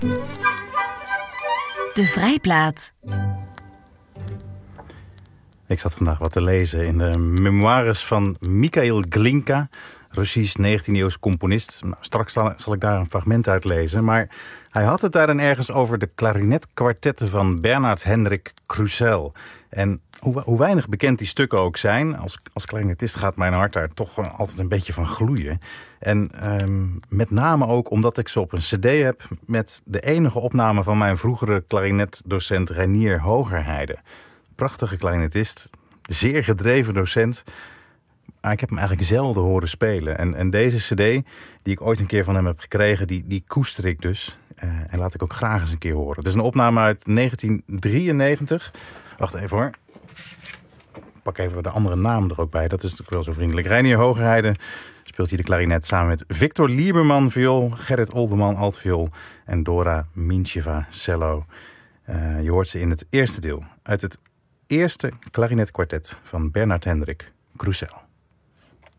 De Vrijplaat. Ik zat vandaag wat te lezen in de memoires van Mikhail Glinka, Russisch 19e-eeuws componist. Nou, straks zal ik daar een fragment uit lezen. Maar hij had het daar dan ergens over de klarinetkwartetten van Bernard Hendrik Krusell. En hoe weinig bekend die stukken ook zijn, als klarinetist gaat mijn hart daar toch altijd een beetje van gloeien. En met name ook omdat ik ze op een cd heb met de enige opname van mijn vroegere klarinetdocent Reinier Hogerheide. Prachtige klarinetist, zeer gedreven docent. Maar ik heb hem eigenlijk zelden horen spelen. En deze cd, die ik ooit een keer van hem heb gekregen, die koester ik dus. En laat ik ook graag eens een keer horen. Het is een opname uit 1993. Wacht even hoor. Ik pak even de andere naam er ook bij. Dat is natuurlijk wel zo vriendelijk. Reinier Hogerheide speelt hier de klarinet samen met Victor Lieberman viool, Gerrit Olderman altviool en Dora Mintjeva cello. Je hoort ze in het eerste deel uit het eerste klarinetkwartet van Bernard Hendrik Krusell.